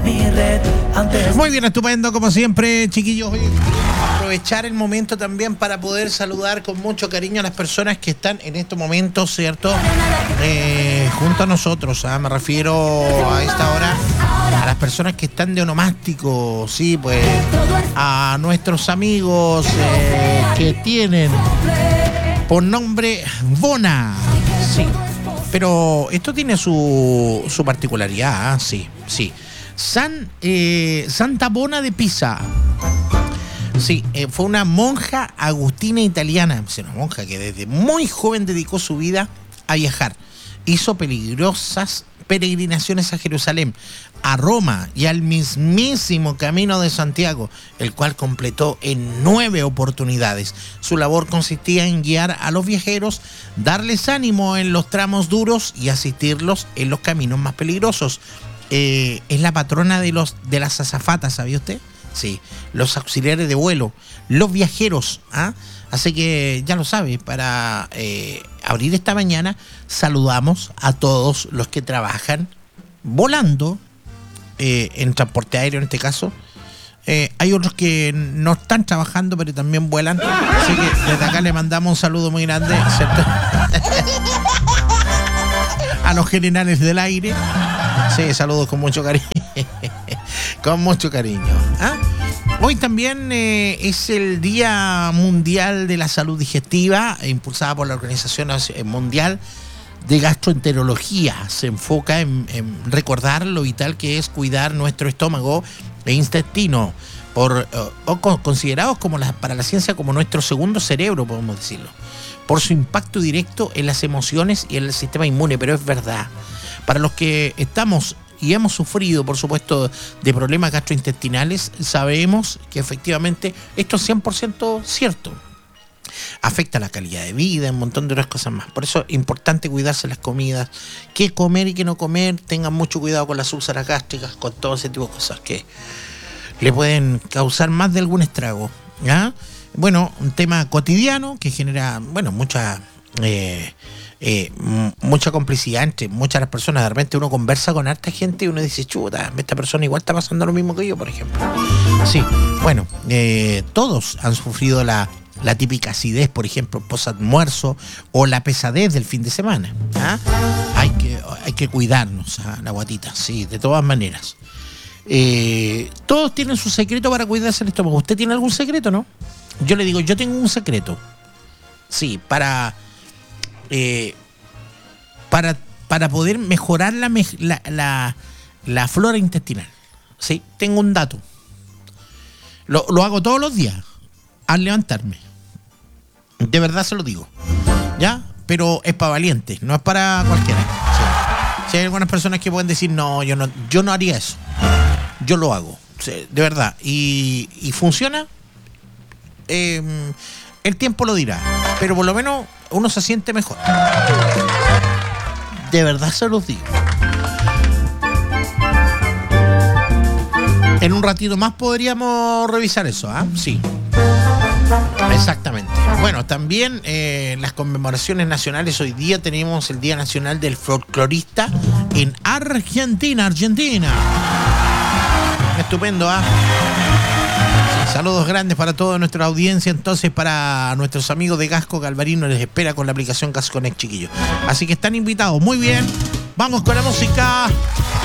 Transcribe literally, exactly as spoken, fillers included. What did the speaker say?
Muy bien, estupendo, como siempre, chiquillos. Oye, aprovechar el momento también para poder saludar con mucho cariño a las personas que están en estos momentos, ¿cierto? Eh, junto a nosotros, ¿ah? Me refiero a esta hora a las personas que están de onomástico, sí, pues a nuestros amigos eh, que tienen por nombre Bona, sí. Pero esto tiene su, su particularidad, ¿ah? Sí, sí. San, eh, Santa Bona de Pisa. Sí, eh, fue una monja agustina italiana, una monja que desde muy joven dedicó su vida a viajar. Hizo peligrosas peregrinaciones a Jerusalén, a Roma y al mismísimo Camino de Santiago, el cual completó en nueve oportunidades. Su labor consistía en guiar a los viajeros, darles ánimo en los tramos duros y asistirlos en los caminos más peligrosos. Eh, es la patrona de los de las azafatas, ¿sabía usted? Sí, los auxiliares de vuelo, los viajeros, ¿ah? Así que ya lo sabe, para eh, abrir esta mañana saludamos a todos los que trabajan volando eh, en transporte aéreo en este caso. Eh, hay otros que no están trabajando pero también vuelan, así que desde acá le mandamos un saludo muy grande, ¿cierto? A los generales del aire. Sí, saludos con mucho cariño. Con mucho cariño. ¿Ah? Hoy también eh, es el Día Mundial de la Salud Digestiva, impulsada por la Organización Mundial de Gastroenterología. Se enfoca en, en recordar lo vital que es cuidar nuestro estómago e intestino, por, o, o considerados como la, para la ciencia como nuestro segundo cerebro, podemos decirlo, por su impacto directo en las emociones y en el sistema inmune. Pero es verdad, para los que estamos y hemos sufrido, por supuesto, de problemas gastrointestinales, sabemos que efectivamente esto es cien por ciento cierto. Afecta la calidad de vida, un montón de otras cosas más. Por eso es importante cuidarse las comidas, qué comer y qué no comer. Tengan mucho cuidado con las úlceras gástricas, con todo ese tipo de cosas que le pueden causar más de algún estrago, ¿ya? Bueno, un tema cotidiano que genera, bueno, mucha... Eh, Eh, m- mucha complicidad entre muchas de las personas. De repente uno conversa con harta gente y uno dice, chuta, esta persona igual está pasando lo mismo que yo, por ejemplo. Sí, bueno, eh, todos han sufrido la, la típica acidez, por ejemplo, post-almuerzo, o la pesadez del fin de semana. ¿Ah? Hay que, hay que cuidarnos, ¿ah? La guatita, sí, de todas maneras. Eh, todos tienen su secreto para cuidarse el estómago. ¿Usted tiene algún secreto, no? Yo le digo, yo tengo un secreto. Sí, para... Eh, para, para poder mejorar la, la, la, la flora intestinal. ¿Sí? Tengo un dato. Lo, lo hago todos los días al levantarme. De verdad se lo digo. ¿Ya? Pero es para valientes, no es para cualquiera. ¿Sí? Si hay algunas personas que pueden decir, no, yo no, yo no haría eso. Yo lo hago. ¿Sí? De verdad. Y, y funciona. Eh, el tiempo lo dirá. Pero por lo menos uno se siente mejor. De verdad se los digo. En un ratito más podríamos revisar eso, ¿ah? ¿eh? Sí. Exactamente. Bueno, también eh, las conmemoraciones nacionales. Hoy día tenemos el Día Nacional del Folclorista en Argentina, Argentina. Estupendo, ¿ah? ¿eh? Saludos grandes para toda nuestra audiencia. Entonces, para nuestros amigos de Gasco Galvarino, les espera con la aplicación Gasconet, chiquillos. Así que están invitados. Muy bien. Vamos con la música.